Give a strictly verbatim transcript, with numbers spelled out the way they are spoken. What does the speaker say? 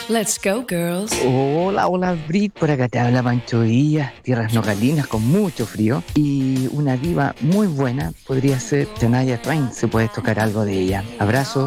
Let's go, girls. Hola, hola, Brit, por acá te habla Pancho Díaz, tierras nogalinas con mucho frío. Y una diva muy buena podría ser Shania Twain, se puede tocar algo de ella. Abrazo.